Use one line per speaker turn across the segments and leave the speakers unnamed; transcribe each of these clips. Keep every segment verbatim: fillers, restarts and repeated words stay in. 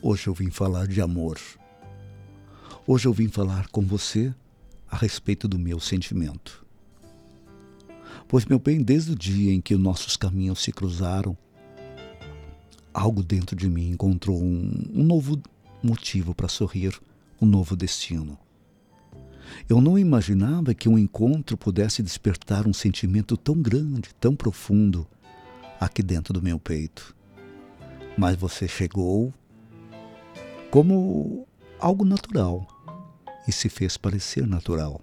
Hoje eu vim falar de amor. Hoje eu vim falar com você a respeito do meu sentimento. Pois, meu bem, desde o dia em que nossos caminhos se cruzaram, algo dentro de mim encontrou um, um novo motivo para sorrir, um novo destino. Eu não imaginava que um encontro pudesse despertar um sentimento tão grande, tão profundo, aqui dentro do meu peito. Mas você chegou como algo natural e se fez parecer natural.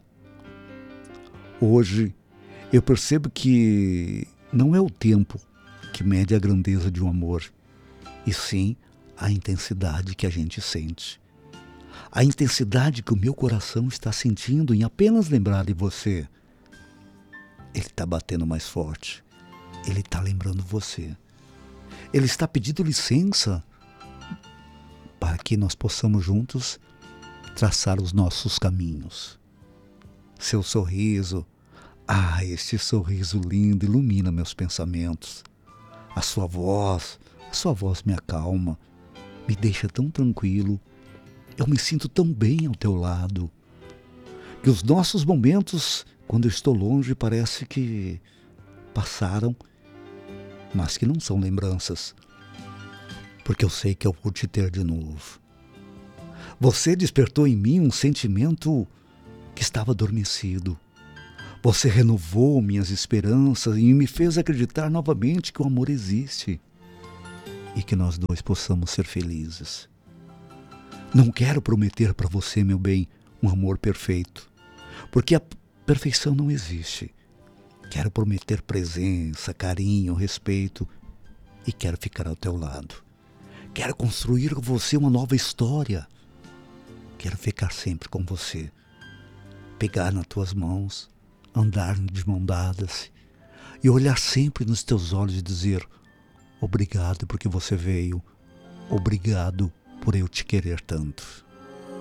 Hoje eu percebo que não é o tempo que mede a grandeza de um amor, e sim a intensidade que a gente sente. A intensidade que o meu coração está sentindo em apenas lembrar de você. Ele está batendo mais forte. Ele está lembrando você. Ele está pedindo licença para que nós possamos juntos traçar os nossos caminhos. Seu sorriso, ah, este sorriso lindo ilumina meus pensamentos. A sua voz, a sua voz me acalma, me deixa tão tranquilo. Eu me sinto tão bem ao teu lado, que os nossos momentos, quando eu estou longe, parece que passaram, mas que não são lembranças, porque eu sei que eu vou te ter de novo. Você despertou em mim um sentimento que estava adormecido. Você renovou minhas esperanças e me fez acreditar novamente que o amor existe e que nós dois possamos ser felizes. Não quero prometer para você, meu bem, um amor perfeito, porque a perfeição não existe. Quero prometer presença, carinho, respeito e quero ficar ao teu lado. Quero construir com você uma nova história. Quero ficar sempre com você, pegar nas tuas mãos, andar de mão dadas e olhar sempre nos teus olhos e dizer: obrigado porque você veio, obrigado por eu te querer tanto.